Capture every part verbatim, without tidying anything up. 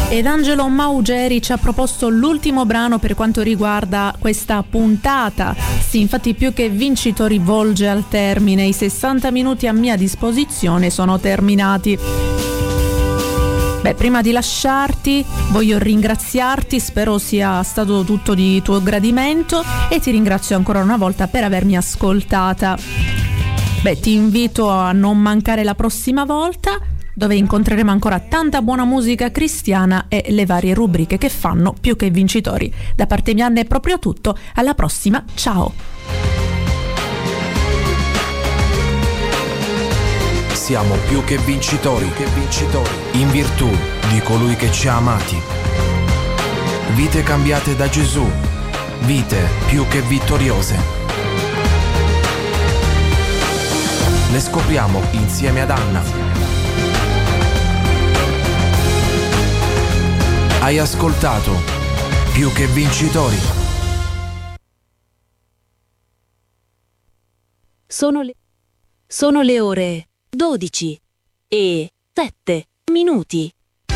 Ed Angelo Maugeri ci ha proposto l'ultimo brano per quanto riguarda questa puntata. Sì, infatti più che vincitori volge al termine, i sessanta minuti a mia disposizione sono terminati. Beh, prima di lasciarti voglio ringraziarti, spero sia stato tutto di tuo gradimento e ti ringrazio ancora una volta per avermi ascoltata. Beh, ti invito a non mancare la prossima volta, dove incontreremo ancora tanta buona musica cristiana e le varie rubriche che fanno più che vincitori. Da parte mia è proprio tutto, alla prossima, ciao! Siamo più che vincitori, che vincitori, in virtù di colui che ci ha amati. Vite cambiate da Gesù, vite più che vittoriose. Le scopriamo insieme ad Anna. Hai ascoltato Più che vincitori. Sono le, sono le ore dodici e sette minuti.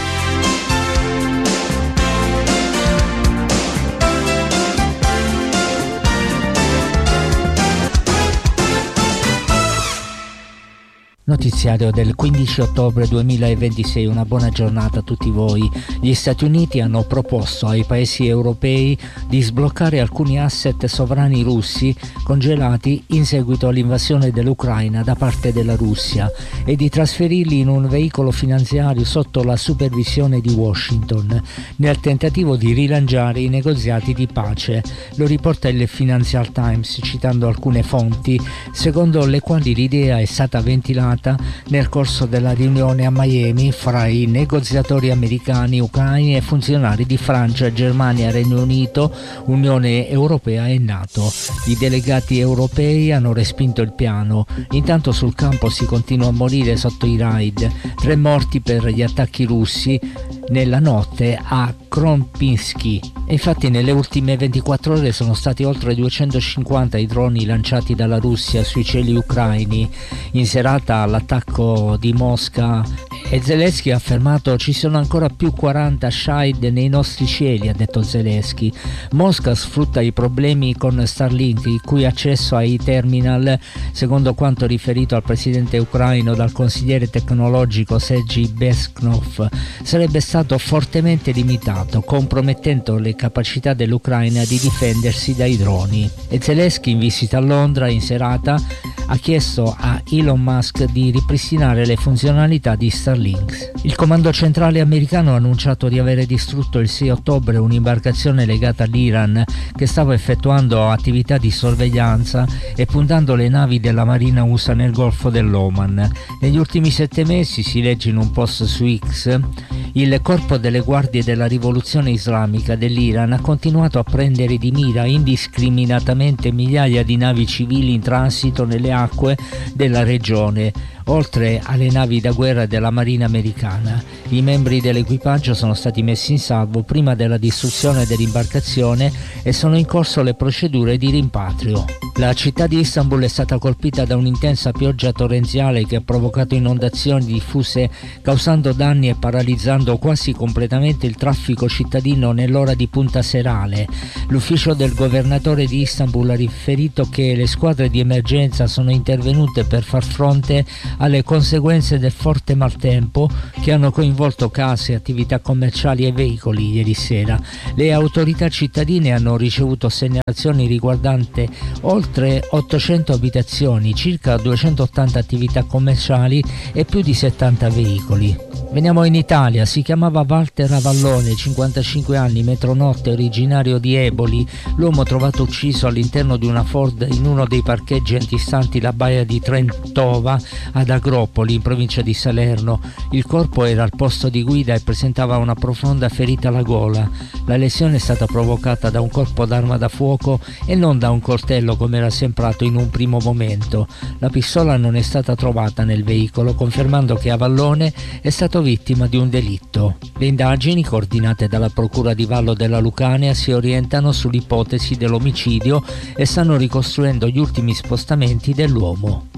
Notiziario del quindici ottobre duemilaventisei, una buona giornata a tutti voi. Gli Stati Uniti hanno proposto ai paesi europei di sbloccare alcuni asset sovrani russi congelati in seguito all'invasione dell'Ucraina da parte della Russia e di trasferirli in un veicolo finanziario sotto la supervisione di Washington, nel tentativo di rilanciare i negoziati di pace. Lo riporta il Financial Times citando alcune fonti, secondo le quali l'idea è stata ventilata nel corso della riunione a Miami fra i negoziatori americani, ucraini e funzionari di Francia, Germania, Regno Unito, Unione Europea e NATO. I delegati europei hanno respinto il piano. Intanto sul campo si continua a morire sotto i raid. Tre morti per gli attacchi russi nella notte a Kropyvnytskyi. E infatti nelle ultime ventiquattro ore sono stati oltre duecentocinquanta i droni lanciati dalla Russia sui cieli ucraini. In serata all'attacco di Mosca e Zelensky ha affermato: ci sono ancora più quaranta Shahed nei nostri cieli, ha detto Zelensky. Mosca sfrutta i problemi con Starlink, il cui accesso ai terminal, secondo quanto riferito al presidente ucraino dal consigliere tecnologico Sergei Besknov, sarebbe stato fortemente limitato, compromettendo le capacità dell'Ucraina di difendersi dai droni. E Zelensky, in visita a Londra in serata, ha chiesto a Elon Musk di ripristinare le funzionalità di Starlink. Il comando centrale americano ha annunciato di avere distrutto il sei ottobre un'imbarcazione legata all'Iran che stava effettuando attività di sorveglianza e puntando le navi della Marina U S A nel Golfo dell'Oman. Negli ultimi sette mesi, si legge in un post su X, il corpo delle guardie della rivoluzione islamica dell'Iran ha continuato a prendere di mira indiscriminatamente migliaia di navi civili in transito nelle acque della regione, oltre alle navi da guerra della Marina americana. I membri dell'equipaggio sono stati messi in salvo prima della distruzione dell'imbarcazione e sono in corso le procedure di rimpatrio. La città di Istanbul è stata colpita da un'intensa pioggia torrenziale che ha provocato inondazioni diffuse, causando danni e paralizzando quasi completamente il traffico cittadino nell'ora di punta serale. L'ufficio del governatore di Istanbul ha riferito che le squadre di emergenza sono intervenute per far fronte alle conseguenze del forte maltempo che hanno coinvolto case, attività commerciali e veicoli ieri sera. Le autorità cittadine hanno ricevuto segnalazioni riguardanti oltre ottocento abitazioni, circa duecentottanta attività commerciali e più di settanta veicoli. Veniamo in Italia. Si chiamava Walter Avallone, cinquantacinque anni, metronotte, originario di Eboli. L'uomo trovato ucciso all'interno di una Ford in uno dei parcheggi antistanti la baia di Trentova ad Agropoli, in provincia di Salerno. Il corpo era al posto di guida e presentava una profonda ferita alla gola. La lesione è stata provocata da un colpo d'arma da fuoco e non da un coltello come era sembrato in un primo momento. La pistola non è stata trovata nel veicolo, confermando che Avallone è stato vittima di un delitto. Le indagini, coordinate dalla Procura di Vallo della Lucania, si orientano sull'ipotesi dell'omicidio e stanno ricostruendo gli ultimi spostamenti dell'uomo.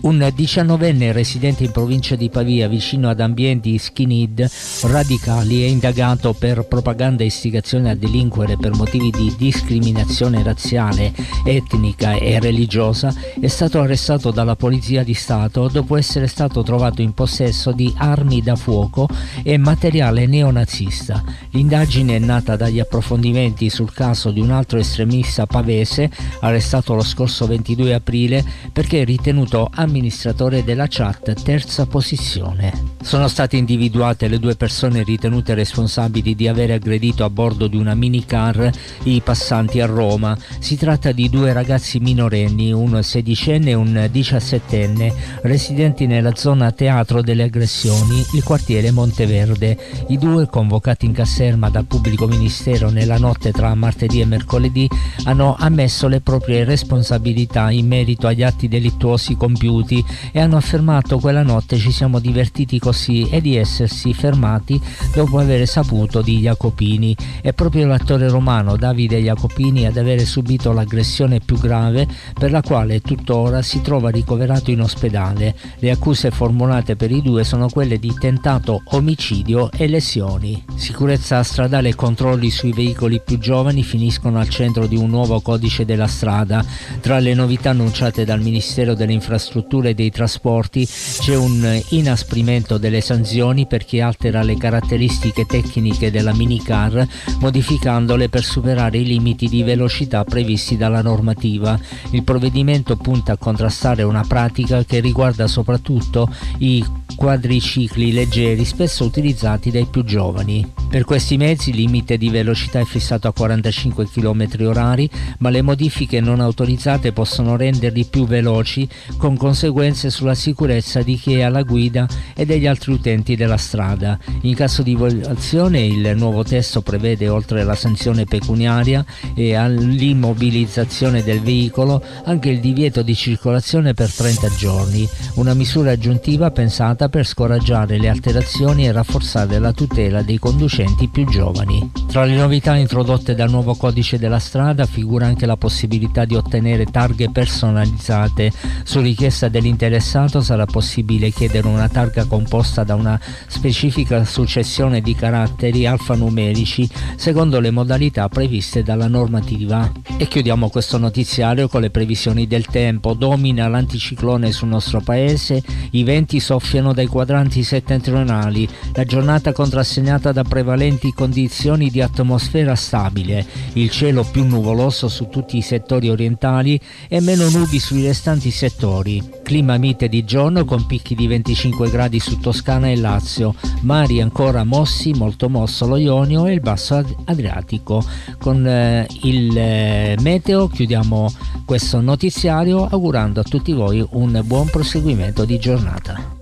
Un diciannovenne residente in provincia di Pavia vicino ad ambienti skinhead radicali è indagato per propaganda e istigazione a delinquere per motivi di discriminazione razziale, etnica e religiosa. È stato arrestato dalla Polizia di Stato dopo essere stato trovato in possesso di armi da fuoco e materiale neonazista. L'indagine è nata dagli approfondimenti sul caso di un altro estremista pavese arrestato lo scorso ventidue aprile perché è ritenuto amministratore amministratore della chat Terza Posizione. Sono state individuate le due persone ritenute responsabili di aver aggredito a bordo di una minicar i passanti a Roma. Si tratta di due ragazzi minorenni, un sedicenne e un diciassettenne, residenti nella zona teatro delle aggressioni, il quartiere Monteverde. I due, convocati in caserma dal pubblico ministero nella notte tra martedì e mercoledì, hanno ammesso le proprie responsabilità in merito agli atti delittuosi compiuti e hanno affermato: quella notte ci siamo divertiti così, e di essersi fermati dopo aver saputo di Jacopini. È proprio l'attore romano Davide Jacopini ad avere subito l'aggressione più grave, per la quale tuttora si trova ricoverato in ospedale. Le accuse formulate per i due sono quelle di tentato omicidio e lesioni. Sicurezza stradale e controlli sui veicoli più giovani finiscono al centro di un nuovo codice della strada. Tra le novità annunciate dal Ministero delle Infrastrutture e dei trasporti c'è un inasprimento delle sanzioni per chi altera le caratteristiche tecniche della minicar, modificandole per superare i limiti di velocità previsti dalla normativa. Il provvedimento punta a contrastare una pratica che riguarda soprattutto i quadricicli leggeri, spesso utilizzati dai più giovani. Per questi mezzi il limite di velocità è fissato a quarantacinque chilometri orari, ma le modifiche non autorizzate possono renderli più veloci, con conseguenze sulla sicurezza di chi è alla guida e degli altri utenti della strada. In caso di violazione, il nuovo testo prevede, oltre alla sanzione pecuniaria e all'immobilizzazione del veicolo, anche il divieto di circolazione per trenta giorni, una misura aggiuntiva pensata per scoraggiare le alterazioni e rafforzare la tutela dei conducenti più giovani. Tra le novità introdotte dal nuovo codice della strada figura anche la possibilità di ottenere targhe personalizzate. Su richiesta dell'interessato sarà possibile chiedere una targa composta da una specifica successione di caratteri alfanumerici secondo le modalità previste dalla normativa. E chiudiamo questo notiziario con le previsioni del tempo. Domina l'anticiclone sul nostro paese, i venti soffiano dai quadranti settentrionali, la giornata contrassegnata da prevalenti condizioni di atmosfera stabile, il cielo più nuvoloso su tutti i settori orientali e meno nubi sui restanti settori. Clima mite di giorno con picchi di venticinque gradi su Toscana e Lazio, mari ancora mossi, molto mosso lo Ionio e il basso Adriatico. Con eh, il eh, meteo chiudiamo questo notiziario augurando a tutti voi un buon proseguimento di giornata.